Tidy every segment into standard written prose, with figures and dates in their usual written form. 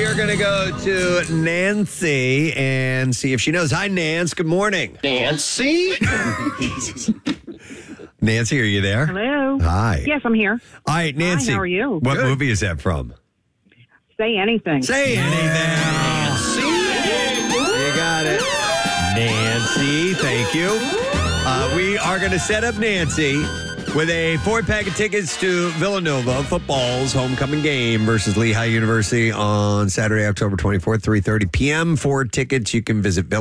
We are going to go to Nancy and see if she knows. Hi, Nance. Good morning. Nancy? Nancy, are you there? Hello. Hi. Yes, I'm here. All right, Nancy. Hi, how are you? What movie is that from? Say anything. Say anything. You got it. Nancy, thank you. We are going to set up Nancy with a 4-pack of tickets to Villanova football's homecoming game versus Lehigh University on Saturday, October 24th, 3:30 p.m. For tickets, you can visit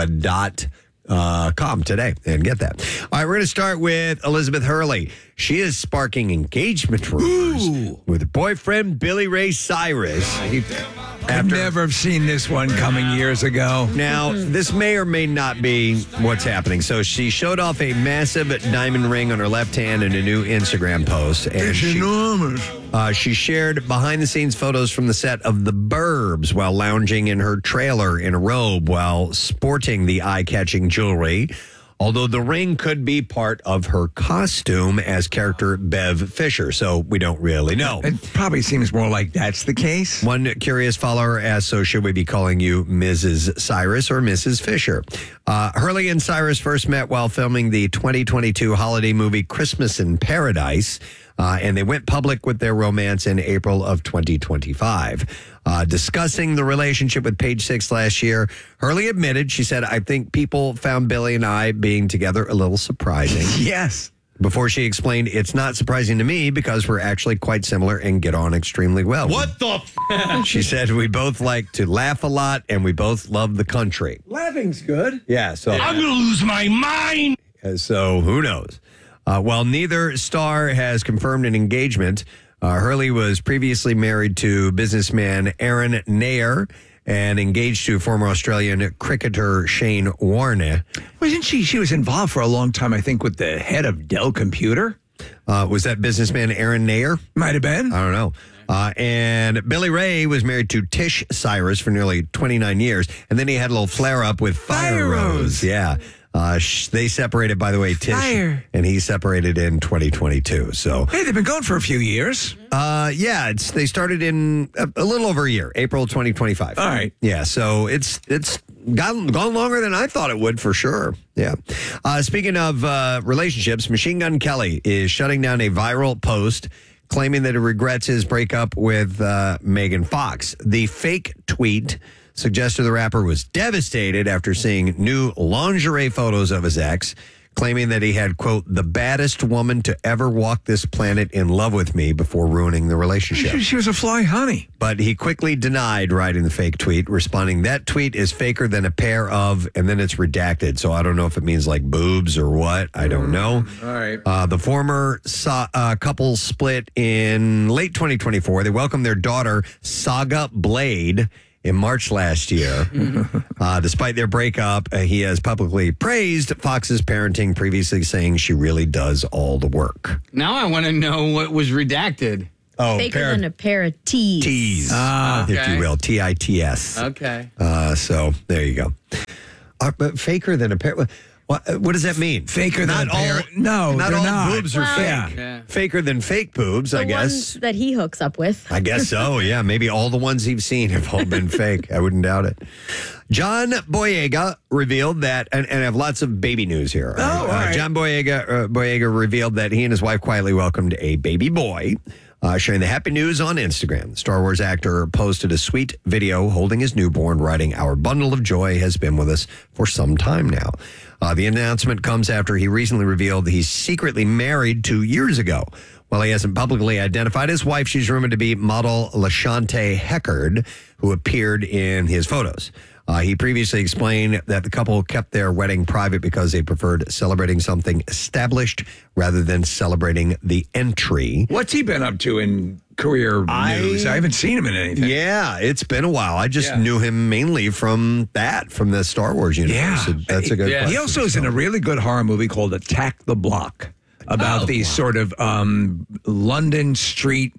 villanova.com today and get that. All right, we're going to start with Elizabeth Hurley. She is sparking engagement rumors with her boyfriend, Billy Ray Cyrus. I'd never have seen this one coming years ago. Now, this may or may not be what's happening. So she showed off a massive diamond ring on her left hand in a new Instagram post. And It's enormous. She shared behind-the-scenes photos from the set of The Burbs while lounging in her trailer in a robe while sporting the eye-catching jewelry. Although the ring could be part of her costume as character Bev Fisher, so we don't really know. It probably seems more like that's the case. One curious follower asked, so should we be calling you Mrs. Cyrus or Mrs. Fisher? Hurley and Cyrus first met while filming the 2022 holiday movie Christmas in Paradise, and they went public with their romance in April of 2025. Discussing the relationship with Page Six last year, Hurley admitted, she said, I think people found Billy and I being together a little surprising. Yes. Before she explained, it's not surprising to me because we're actually quite similar and get on extremely well. What the She said, we both like to laugh a lot and we both love the country. Laughing's good. Yeah, so I'm going to lose my mind. so who knows? While neither star has confirmed an engagement, Hurley was previously married to businessman Aaron Nair and engaged to former Australian cricketer Shane Warne. Wasn't she? She was involved for a long time, I think, with the head of Dell Computer. Was that businessman Aaron Nair? Might have been. I don't know. And Billy Ray was married to Tish Cyrus for nearly 29 years. And then he had a little flare up with Fire Rose. Yeah. They separated, by the way, Tish and he separated in 2022. So, Hey, they've been going for a few years. yeah, they started in a little over a year, April 2025. All right. Yeah, so it's gone longer than I thought it would for sure. Yeah. Speaking of relationships, Machine Gun Kelly is shutting down a viral post claiming that he regrets his breakup with Megan Fox. The fake tweet suggested the rapper was devastated after seeing new lingerie photos of his ex, claiming that he had, quote, the baddest woman to ever walk this planet in love with me before ruining the relationship. She was a fly honey. But he quickly denied writing the fake tweet, responding, that tweet is faker than a pair of, and then it's redacted. So I don't know if it means like boobs or what. I don't know. All right. The former couple split in late 2024. They welcomed their daughter, Saga Blade, in March last year. Despite their breakup, he has publicly praised Fox's parenting, previously saying she really does all the work. Now I want to know what was redacted. Oh, Faker than a pair of T's. T's, okay. if you will, TITS. Okay. So there you go. But faker than a pair. What does that mean? Faker than Not a pair. all- No, Not they're all not. boobs are Well, fake. Yeah. Faker than fake boobs, I The guess. ones that he hooks up with. I guess so, yeah. Maybe all the ones he's seen have all been fake. I wouldn't doubt it. John Boyega revealed that, and I have lots of baby news here. all right. John Boyega revealed that he and his wife quietly welcomed a baby boy, sharing the happy news on Instagram. The Star Wars actor posted a sweet video holding his newborn, writing, our bundle of joy has been with us for some time now. The announcement comes after he recently revealed he's secretly married 2 years ago. While he hasn't publicly identified his wife, she's rumored to be model LaShante Heckard, who appeared in his photos. He previously explained that the couple kept their wedding private because they preferred celebrating something established rather than celebrating the entry. What's he been up to in career news? I haven't seen him in anything. Yeah, it's been a while. I just knew him mainly from the Star Wars universe. Yeah. So that's a good question. He also is in a really good horror movie called Attack the Block about these sort of London street,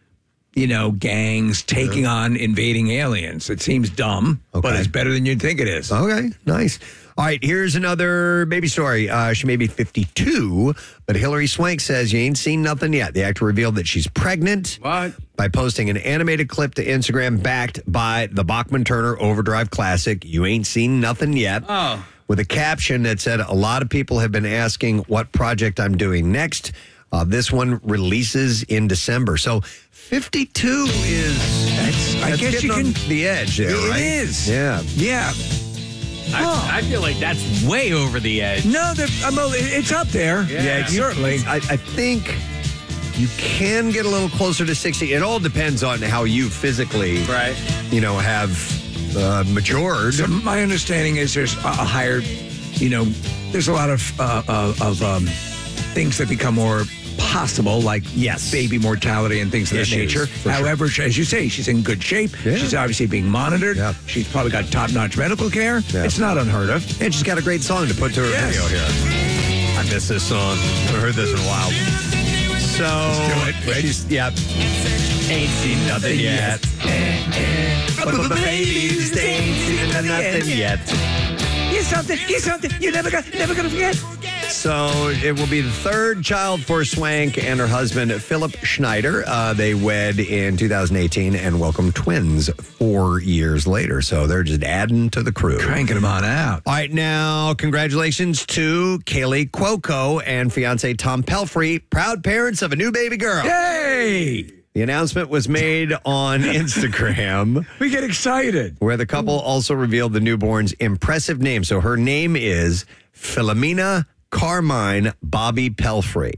gangs taking on invading aliens. It seems dumb, but it's better than you'd think it is. Okay, nice. All right, here's another baby story. She may be 52, but Hilary Swank says you ain't seen nothing yet. The actor revealed that she's pregnant. What? By posting an animated clip to Instagram backed by the Bachman-Turner Overdrive classic, You Ain't Seen Nothing Yet. Oh. With a caption that said, a lot of people have been asking what project I'm doing next. This one releases in December. So 52 is, I guess getting you on can- the edge there, It right? is. Yeah. Yeah. I feel like that's way over the edge. No, it's up there. Yeah, certainly. I think you can get a little closer to 60. It all depends on how you physically, Right. have matured. So my understanding is there's a higher, there's a lot of things that become more possible, like Yes. baby mortality and things of that Issues, nature. for sure. However, as you say, she's in good shape. Yeah. She's obviously being monitored. Yeah. She's probably got top-notch medical care. Yeah. It's not unheard of. And she's got a great song to put to her Yes. video here. I miss this song. I haven't heard this in a while. So, Let's do it. she's, yeah. Ain't seen nothing yet. But the babies ain't seen nothing yet. Here's something you're never gonna forget. So it will be the third child for Swank and her husband, Philip Schneider. They wed in 2018 and welcomed twins 4 years later. So they're just adding to the crew. Cranking them on out. All right, now, congratulations to Kaylee Cuoco and fiance Tom Pelfrey, proud parents of a new baby girl. Yay! The announcement was made on Instagram, We get excited. where the couple also revealed the newborn's impressive name. So her name is Philomena Carmine Bobby Pelfrey.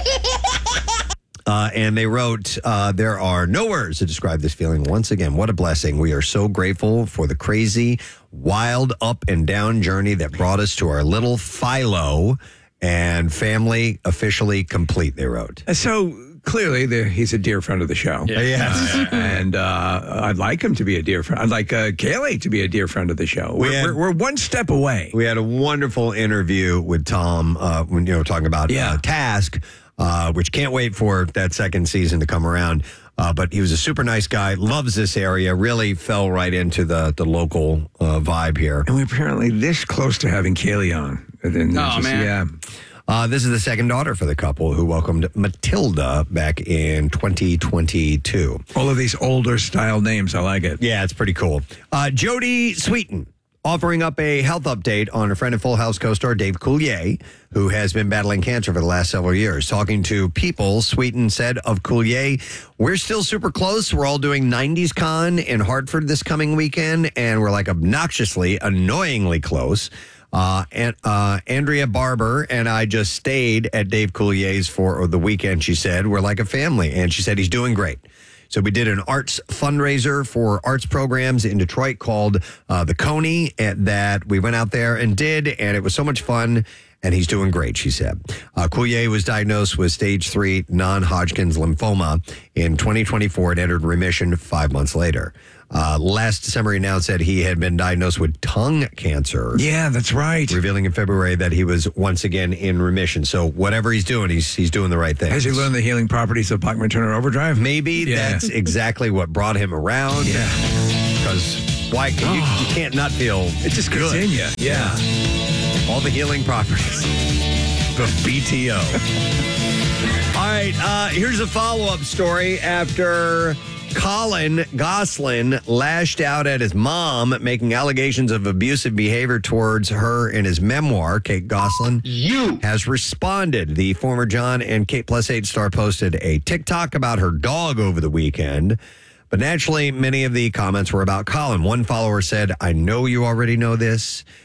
And they wrote, there are no words to describe this feeling. Once again, what a blessing. We are so grateful for the crazy, wild up and down journey that brought us to our little Philo and family officially complete, they wrote. So clearly, he's a dear friend of the show. Yes. And I'd like him to be a dear friend. I'd like Kaylee to be a dear friend of the show. We're one step away. We had a wonderful interview with Tom when talking about Task, which can't wait for that second season to come around. But he was a super nice guy, loves this area, really fell right into the local vibe here. And we're apparently this close to having Kaylee on. And then Oh, man. Yeah. This is the second daughter for the couple who welcomed Matilda back in 2022. All of these older style names. I like it. Yeah, it's pretty cool. Jodie Sweetin offering up a health update on her friend and Full House co-star Dave Coulier, who has been battling cancer for the last several years. Talking to People, Sweetin said of Coulier, we're still super close. We're all doing 90s Con in Hartford this coming weekend, and we're like obnoxiously, annoyingly close. Andrea Barber and I just stayed at Dave Coulier's for the weekend, she said. We're like a family. And she said he's doing great. So we did an arts fundraiser for arts programs in Detroit called the Coney that we went out there and did. And it was so much fun. And he's doing great, she said. Coulier was diagnosed with stage 3 non-Hodgkin's lymphoma in 2024 and entered remission 5 months later. Last December, he announced that he had been diagnosed with tongue cancer. Yeah, that's right. Revealing in February that he was once again in remission. So whatever he's doing, he's doing the right thing. Has he learned the healing properties of Bachman-Turner Overdrive? Maybe that's exactly what brought him around. Yeah. Because why? You can't not feel It just gets good. in you. Yeah. All the healing properties. The BTO. All right, here's a follow-up story after Colin Gosselin lashed out at his mom, making allegations of abusive behavior towards her in his memoir. Kate Gosselin has responded. The former John and Kate Plus 8 star posted a TikTok about her dog over the weekend. But naturally, many of the comments were about Colin. One follower said, I know you already know this,